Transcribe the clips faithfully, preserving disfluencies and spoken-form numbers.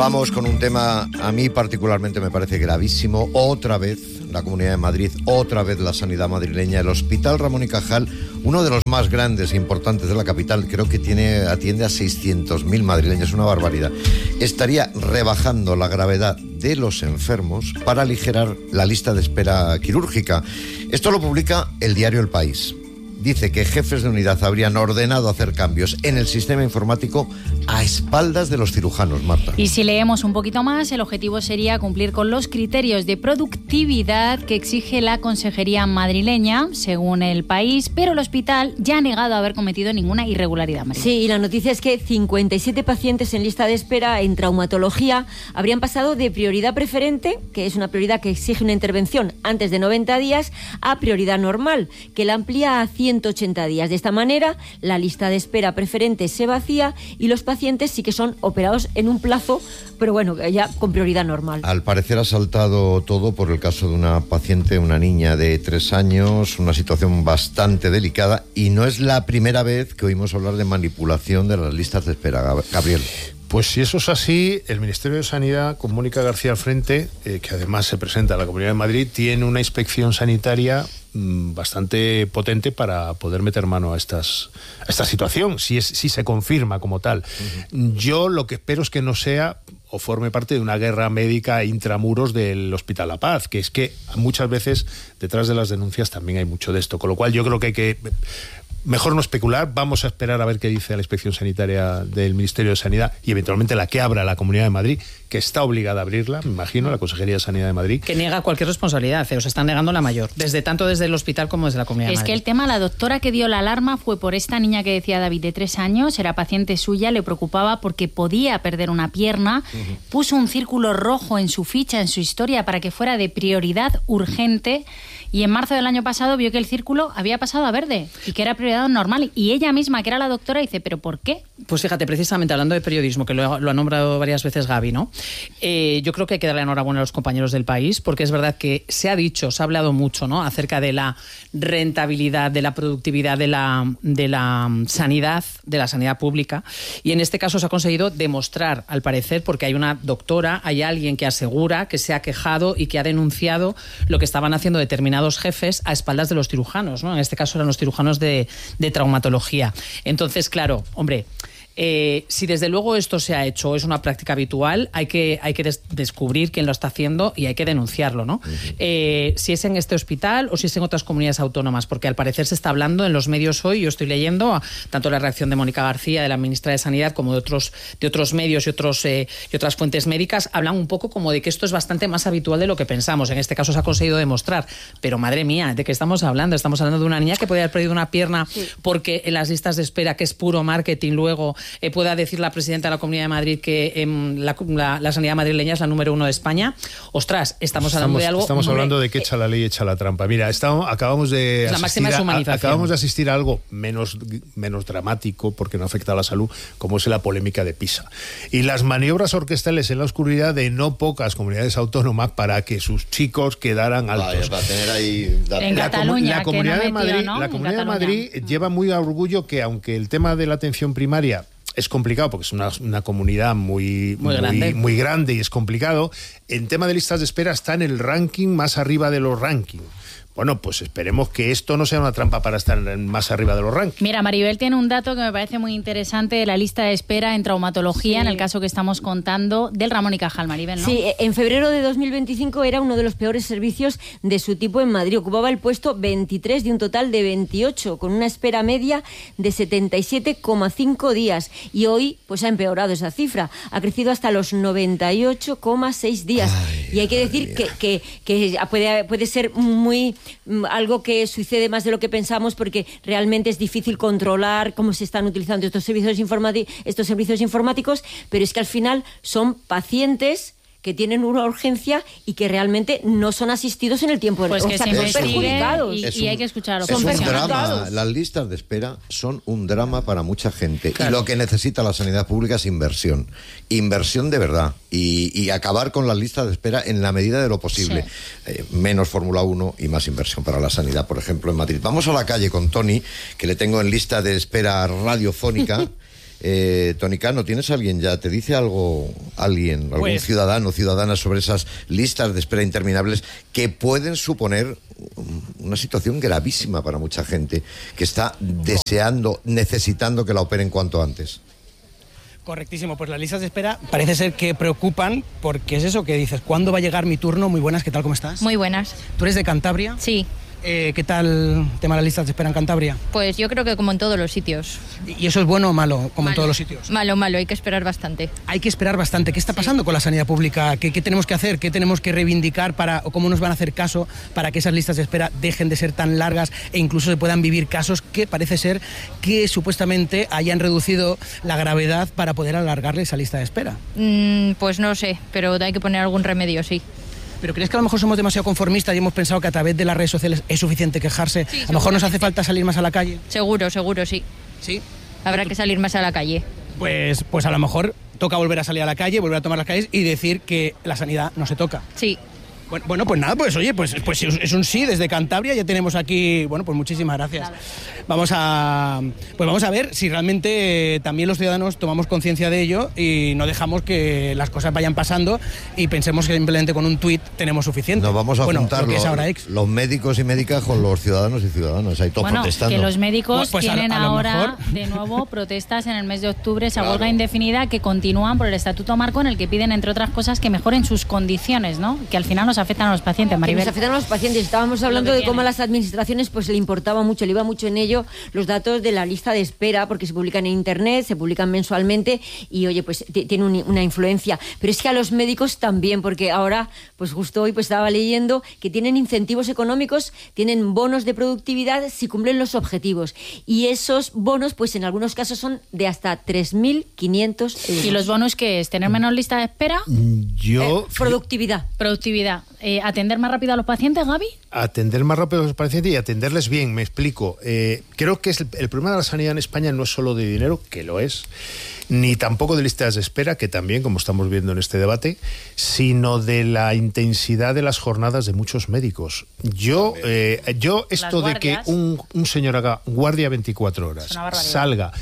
Vamos con un tema, a mí particularmente me parece gravísimo. Otra vez la Comunidad de Madrid, otra vez la sanidad madrileña. El Hospital Ramón y Cajal, uno de los más grandes e importantes de la capital, creo que tiene atiende a seiscientos mil madrileños, una barbaridad. Estaría rebajando la gravedad de los enfermos para aligerar la lista de espera quirúrgica. Esto lo publica el diario El País. Dice que jefes de unidad habrían ordenado hacer cambios en el sistema informático a espaldas de los cirujanos, Marta. Y si leemos un poquito más, el objetivo sería cumplir con los criterios de productividad que exige la Consejería madrileña, según El País, pero el hospital ya ha negado haber cometido ninguna irregularidad, María. Sí, y la noticia es que cincuenta y siete pacientes en lista de espera en traumatología habrían pasado de prioridad preferente, que es una prioridad que exige una intervención antes de noventa días, a prioridad normal, que la amplía a ciento ochenta días. De esta manera, la lista de espera preferente se vacía y los pacientes sí que son operados en un plazo, pero bueno, ya con prioridad normal. Al parecer ha saltado todo por el caso de una paciente, una niña de tres años, una situación bastante delicada, y no es la primera vez que oímos hablar de manipulación de las listas de espera, Gabriel. Pues si eso es así, el Ministerio de Sanidad, con Mónica García al frente, eh, que además se presenta a la Comunidad de Madrid, tiene una inspección sanitaria mmm, bastante potente para poder meter mano a, estas, a esta situación, si, es, si se confirma como tal. Uh-huh. Yo lo que espero es que no sea o forme parte de una guerra médica intramuros del Hospital La Paz, que es que muchas veces detrás de las denuncias también hay mucho de esto, con lo cual yo creo que hay que... Mejor no especular, vamos a esperar a ver qué dice la Inspección Sanitaria del Ministerio de Sanidad y eventualmente la que abra la Comunidad de Madrid, que está obligada a abrirla, me imagino, la Consejería de Sanidad de Madrid. Que niega cualquier responsabilidad, o se están negando la mayor, desde tanto desde el hospital como desde la Comunidad de Es Madrid. que el tema, la doctora que dio la alarma fue por esta niña que decía David, de tres años, era paciente suya, le preocupaba porque podía perder una pierna, uh-huh. puso un círculo rojo en su ficha, en su historia, para que fuera de prioridad urgente. Y en marzo del año pasado vio que el círculo había pasado a verde y que era prioridad normal. Y ella misma, que era la doctora, dice, ¿pero por qué? Pues fíjate, precisamente hablando de periodismo, que lo, lo ha nombrado varias veces Gaby, ¿no? Eh, yo creo que hay que darle enhorabuena a los compañeros del País, porque es verdad que se ha dicho, se ha hablado mucho, ¿no?, acerca de la rentabilidad, de la productividad de la, de la sanidad, de la sanidad pública. Y en este caso se ha conseguido demostrar, al parecer, porque hay una doctora, hay alguien que asegura que se ha quejado y que ha denunciado lo que estaban haciendo determinados jefes a espaldas de los cirujanos, ¿no? En este caso eran los cirujanos de, de traumatología. Entonces, claro, hombre, Eh, si desde luego esto se ha hecho, es una práctica habitual, hay que, hay que des- descubrir quién lo está haciendo y hay que denunciarlo, ¿no? Uh-huh. Eh, si es en este hospital o si es en otras comunidades autónomas, porque al parecer se está hablando en los medios hoy, yo estoy leyendo tanto la reacción de Mónica García, de la ministra de Sanidad, como de otros, de otros medios y, otros, eh, y otras fuentes médicas, hablan un poco como de que esto es bastante más habitual de lo que pensamos. En este caso se ha conseguido demostrar, pero madre mía, ¿de qué estamos hablando? Estamos hablando de una niña que puede haber perdido una pierna sí. porque en las listas de espera, que es puro marketing, luego Eh, pueda decir la presidenta de la Comunidad de Madrid que eh, la, la, la sanidad madrileña es la número uno de España. Ostras, estamos, estamos hablando de algo... Estamos hombre, hablando de que echa la ley, echa la trampa. Mira, estamos, acabamos de la máxima asistir a, acabamos de asistir a algo menos, menos dramático, porque no afecta a la salud, como es la polémica de Pisa. Y las maniobras orquestales en la oscuridad de no pocas comunidades autónomas para que sus chicos quedaran altos. Vaya, para tener ahí... En la, Cataluña, la Comunidad que no de Madrid, metió, ¿no? la Comunidad de Madrid lleva muy a orgullo que, aunque el tema de la atención primaria es complicado porque es una, una comunidad muy, muy, muy, grande. muy grande y es complicado, en tema de listas de espera está en el ranking más arriba de los rankings. Bueno, pues esperemos que esto no sea una trampa para estar más arriba de los rankings. Mira, Maribel tiene un dato que me parece muy interesante de la lista de espera en traumatología, sí. en el caso que estamos contando del Ramón y Cajal, Maribel, ¿no? Sí, en febrero de dos mil veinticinco era uno de los peores servicios de su tipo en Madrid. Ocupaba el puesto veintitrés de un total de veintiocho, con una espera media de setenta y siete coma cinco días. Y hoy pues ha empeorado esa cifra. Ha crecido hasta los noventa y ocho coma seis días. Ay, y hay que decir que, que, que puede, puede ser muy... algo que sucede más de lo que pensamos, porque realmente es difícil controlar cómo se están utilizando estos servicios informáticos, estos servicios informáticos, pero es que al final son pacientes que tienen una urgencia y que realmente no son asistidos en el tiempo. Pues o que sea, se son perjudicados. Y, y hay que escucharlo. Es un perjudicados. drama. Las listas de espera son un drama para mucha gente. Claro. Y lo que necesita la sanidad pública es inversión. Inversión de verdad. Y, y acabar con las listas de espera en la medida de lo posible. Sí. Eh, menos Fórmula uno y más inversión para la sanidad, por ejemplo, en Madrid. Vamos a la calle con Tony, que le tengo en lista de espera radiofónica. Eh, Toni Cano, ¿tienes alguien ya? ¿Te dice algo alguien, algún pues, ciudadano o ciudadana sobre esas listas de espera interminables que pueden suponer una situación gravísima para mucha gente que está deseando, necesitando que la operen cuanto antes? Correctísimo, pues las listas de espera parece ser que preocupan porque es eso que dices, ¿cuándo va a llegar mi turno? Muy buenas, ¿qué tal? ¿Cómo estás? Muy buenas. ¿Tú eres de Cantabria? Sí. Eh, ¿Qué tal el tema de las listas de espera en Cantabria? Pues yo creo que como en todos los sitios. ¿Y eso es bueno o malo, como malo. en todos los sitios? Malo, malo, hay que esperar bastante. Hay que esperar bastante. ¿Qué está pasando sí. con la sanidad pública? ¿Qué, ¿Qué tenemos que hacer? ¿Qué tenemos que reivindicar para, o cómo nos van a hacer caso para que esas listas de espera dejen de ser tan largas e incluso se puedan vivir casos que parece ser que supuestamente hayan reducido la gravedad para poder alargarle esa lista de espera? Mm, pues no sé, pero hay que poner algún remedio, sí. ¿Pero crees que a lo mejor somos demasiado conformistas y hemos pensado que a través de las redes sociales es suficiente quejarse? Sí, a lo mejor nos hace falta salir más a la calle. Seguro, seguro, sí. ¿Sí? Habrá que salir más a la calle. Pues, pues a lo mejor toca volver a salir a la calle, volver a tomar las calles y decir que la sanidad no se toca. Sí. Bueno, bueno, pues nada, pues oye, pues, pues es un sí desde Cantabria, ya tenemos aquí, bueno, pues muchísimas gracias. Claro. Vamos a, pues vamos a ver si realmente eh, también los ciudadanos tomamos conciencia de ello y no dejamos que las cosas vayan pasando y pensemos que simplemente con un tuit tenemos suficiente. Nos vamos a bueno, juntar lo los, ahora ex. los médicos y médicas con los ciudadanos y ciudadanas, ahí todos bueno, protestando. Que los médicos pues tienen a, a ahora mejor... de nuevo protestas en el mes de octubre, esa claro. huelga indefinida que continúan por el Estatuto Marco, en el que piden, entre otras cosas, que mejoren sus condiciones, ¿no? Que al final nos afectan a los pacientes. Que nos afectan a los pacientes. Estábamos hablando de cómo a las administraciones pues le importaba mucho, le iba mucho en ello los datos de la lista de espera, porque se publican en internet, se publican mensualmente y oye, pues tiene un, una influencia. Pero es que a los médicos también, porque ahora, pues justo hoy pues estaba leyendo que tienen incentivos económicos, tienen bonos de productividad si cumplen los objetivos. Y esos bonos, pues en algunos casos son de hasta tres mil quinientos euros. ¿Y los bonos qué es? ¿Tener menos lista de espera? Yo... Eh, productividad. Productividad. Eh, ¿Atender más rápido a los pacientes, Gaby? Atender más rápido a los pacientes y atenderles bien, me explico. Eh, creo que es el, el problema de la sanidad en España no es solo de dinero, que lo es, ni tampoco de listas de espera, que también, como estamos viendo en este debate, sino de la intensidad de las jornadas de muchos médicos. Yo, eh, yo esto de que un, un señor haga guardia veinticuatro horas, salga,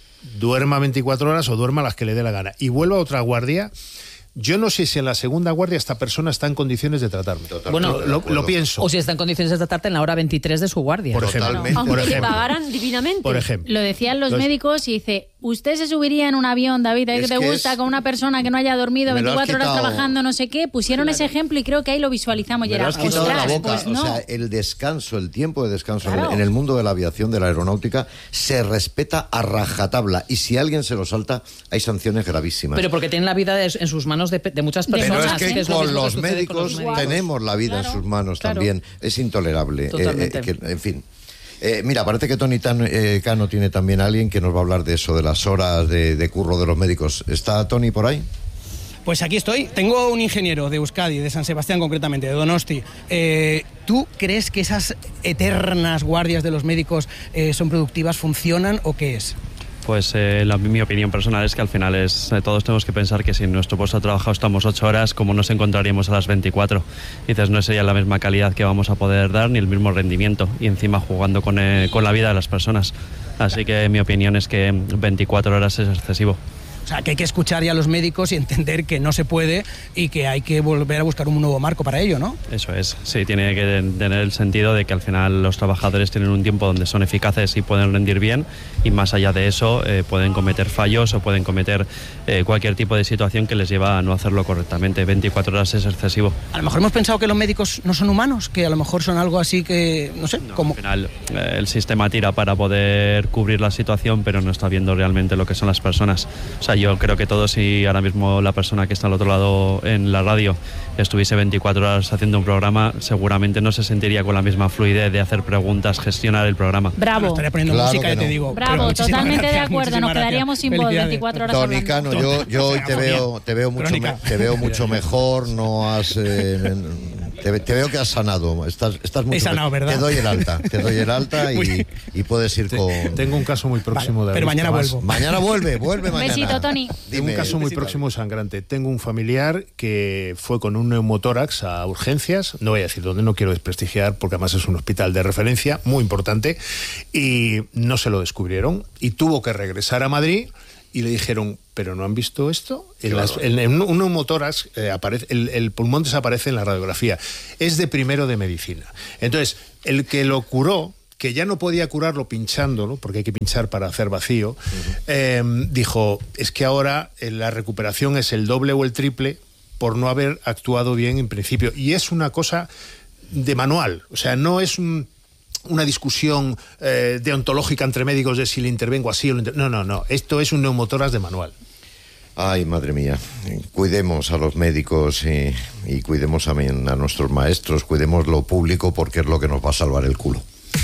duerma veinticuatro horas o duerma las que le dé la gana y vuelva a otra guardia... Yo no sé si en la segunda guardia esta persona está en condiciones de tratarme. Bueno, lo, lo, lo pienso. O si está en condiciones de tratarte en la hora veintitrés de su guardia. Por ejemplo. Totalmente. Aunque Por te ejemplo. pagaran divinamente. Por ejemplo. Lo decían los Los... médicos y dice, ¿usted se subiría en un avión, David, que te que gusta, es... con una persona que no haya dormido veinticuatro horas trabajando, no sé qué? Pusieron claro. ese ejemplo y creo que ahí lo visualizamos. Me y era, lo has quitado de la boca. Pues no. O sea, el descanso, el tiempo de descanso Claro. en el mundo de la aviación, de la aeronáutica, se respeta a rajatabla. Y si alguien se lo salta, hay sanciones gravísimas. Pero porque tienen la vida en sus manos de, de muchas personas. Pero es que, que es con, que los con médicos los médicos tenemos la vida claro, en sus manos claro. también. Es intolerable. Totalmente. Eh, eh, que, en fin. Eh, mira, parece que Toni Tan, eh, Cano tiene también a alguien que nos va a hablar de eso, de las horas de, de curro de los médicos. ¿Está Toni por ahí? Pues aquí estoy. Tengo un ingeniero de Euskadi, de San Sebastián concretamente, de Donosti. Eh, ¿Tú crees que esas eternas guardias de los médicos eh, son productivas, funcionan o qué es? Pues eh, la, mi opinión personal es que al final es eh, todos tenemos que pensar que si en nuestro puesto de trabajo estamos ocho horas, ¿cómo nos encontraríamos a las veinticuatro? Dices, no sería la misma calidad que vamos a poder dar ni el mismo rendimiento y encima jugando con, eh, con la vida de las personas. Así que mi opinión es que veinticuatro horas es excesivo. O sea, que hay que escuchar ya a los médicos y entender que no se puede y que hay que volver a buscar un nuevo marco para ello, ¿no? Eso es, sí, tiene que tener el sentido de que al final los trabajadores tienen un tiempo donde son eficaces y pueden rendir bien y más allá de eso eh, pueden cometer fallos o pueden cometer eh, cualquier tipo de situación que les lleva a no hacerlo correctamente. veinticuatro horas es excesivo. A lo mejor hemos pensado que los médicos no son humanos, que a lo mejor son algo así que, no sé, no, como... Al final eh, el sistema tira para poder cubrir la situación, pero no está viendo realmente lo que son las personas. O sea, yo creo que todos, si ahora mismo la persona que está al otro lado en la radio estuviese veinticuatro horas haciendo un programa, seguramente no se sentiría con la misma fluidez de hacer preguntas, gestionar el programa. Bravo. Bueno, estaría poniendo Claro música que y te no. digo. Bravo, totalmente gracias, de acuerdo. Nos quedaríamos sin voz veinticuatro horas Toni hablando. Cano, yo, yo hoy te veo, te veo mucho, me, te veo mucho mejor. No has, eh, te, te veo que has sanado. Estás, estás mucho He sanado, mejor. ¿verdad? Te doy el alta, te doy el alta y, y puedes ir con. Tengo un caso muy próximo Vale, de pero mañana Tomás. vuelvo. Mañana vuelve, vuelve mañana. Besito, Toni. Tengo Dime, un caso muy besito. próximo sangrante. Tengo un familiar que fue con un neumotórax a urgencias, no voy a decir dónde, no quiero desprestigiar, porque además es un hospital de referencia muy importante, y no se lo descubrieron y tuvo que regresar a Madrid y le dijeron, ¿pero no han visto esto? En, las, en, en un neumotórax eh, aparece, el, el pulmón desaparece en la radiografía. Es de primero de medicina. Entonces, el que lo curó, que ya no podía curarlo pinchándolo, porque hay que pinchar para hacer vacío, uh-huh. eh, dijo, es que ahora eh, la recuperación es el doble o el triple por no haber actuado bien en principio. Y es una cosa de manual, o sea, no es un... una discusión eh, deontológica entre médicos de si le intervengo así o le inter... no, no, no, esto es un neumotórax de manual. Ay, madre mía, cuidemos a los médicos y, y cuidemos también a nuestros maestros, cuidemos lo público porque es lo que nos va a salvar el culo.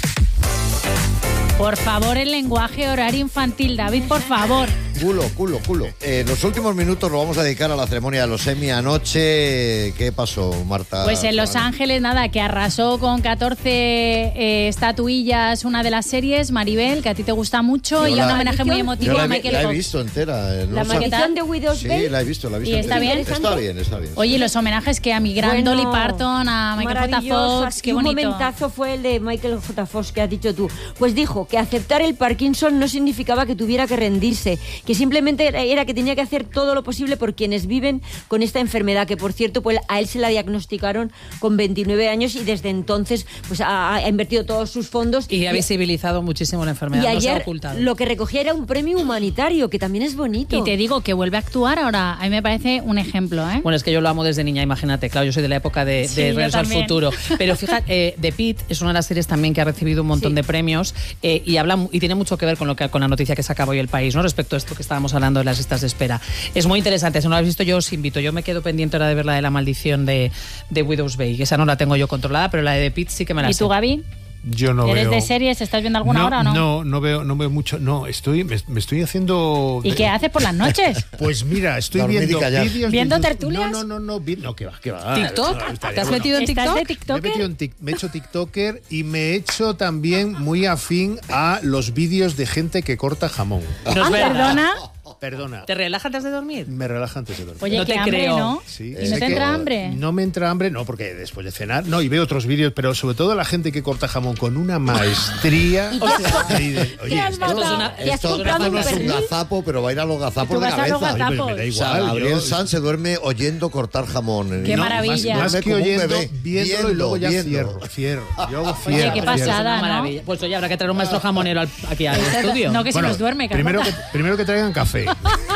Por favor, el lenguaje horario infantil, David, por favor. Culo, culo, culo. Eh, los últimos minutos lo vamos a dedicar a la ceremonia de los Emmy anoche. ¿Qué pasó, Marta? Pues en Los Ángeles, nada, que arrasó con catorce eh, estatuillas una de las series, Maribel, que a ti te gusta mucho, yo y la, un homenaje muy emotivo la, a Michael la Fox. La he visto entera. Eh, ¿La no maldición de Widow's Sí, Bay? la he visto, la he visto. ¿Y está bien? Está bien, está bien. Oye, los homenajes que a mi gran Bueno, Dolly Parton, a Michael J. Fox, qué y un bonito. momentazo fue el de Michael J. Fox que has dicho tú. Pues dijo que aceptar el Parkinson no significaba que tuviera que rendirse, que simplemente era que tenía que hacer todo lo posible por quienes viven con esta enfermedad, que por cierto, pues a él se la diagnosticaron con veintinueve años y desde entonces pues ha, ha invertido todos sus fondos. Y ha visibilizado muchísimo la enfermedad, y no se ha ayer ocultado. Lo que recogía era un premio humanitario, que también es bonito. Y te digo que vuelve a actuar ahora, a mí me parece un ejemplo, ¿eh? Bueno, es que yo lo amo desde niña, imagínate, claro, yo soy de la época de, Sí, de yo Regreso al también. Futuro. Pero fíjate, eh, The Pitt es una de las series también que ha recibido un montón Sí. de premios eh, y habla y tiene mucho que ver con lo que con la noticia que sacaba hoy El País, ¿no? Respecto a esto que estábamos hablando de las listas de espera. Es muy interesante, si no lo habéis visto yo os invito. Yo me quedo pendiente ahora de ver la de La Maldición de, de Widow's Bay, que esa no la tengo yo controlada, pero la de The Pitt sí que me la ¿Y sé. tú, Gaby? Yo no ¿Eres veo... de series? ¿Estás viendo alguna no, hora o no? No, no veo, no veo mucho. No, estoy, me, me estoy haciendo... ¿Y qué haces por las noches? Pues mira, estoy Dormir y viendo callar. vídeos... ¿Viendo de... tertulias? No, no, no, no, vi- no, que va, que va. ¿TikTok? No, estaría ¿Te has bueno. metido en ¿Estás TikTok? de Me he, TikToker? metido en tic- me he hecho TikToker y me he hecho también muy afín a los vídeos de gente que corta jamón. No es verdad. ¿Perdona? Perdona. ¿Te relajas antes de dormir? Me relaja antes de dormir. Oye, No qué te hambre, creo. ¿no? Sí, ¿Y sé no te que entra hambre? No me entra hambre, no, porque después de cenar, no, y veo otros vídeos, pero sobre todo la gente que corta jamón con una maestría. y de- oye, has esto- matado? es una- ¿Te has Esto, comprado esto no un es un pernil? gazapo, pero va a ir a los gazapos Tú de vas a los cabeza. gazapos. Oye, pero me da O sea, igual, Gabriel yo- Sanz se duerme oyendo cortar jamón. Qué No, maravilla. Más, más duerme que como un oyendo, bebé. viéndolo y luego ya Viendo, cierro, viendo. cierro. Yo hago Oye, cierro, qué cierro. pasada. Una ¿no? maravilla. Pues oye, habrá que traer un maestro jamonero al- aquí al estudio. No, que se Bueno, nos duerme, primero que, Carlota. primero que traigan café.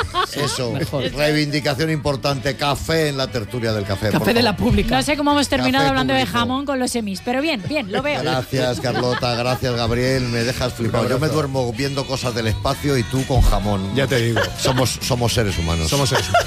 Eso, Mejor. reivindicación importante, café en la tertulia del café. por Café de la favor. pública. No sé cómo hemos terminado Café hablando de público. jamón con los semis, pero bien, bien, lo veo. Gracias, Carlota, gracias, Gabriel, me dejas flipado. Yo me duermo viendo cosas del espacio y tú con jamón. Ya te digo. Somos, somos seres humanos. Somos seres humanos.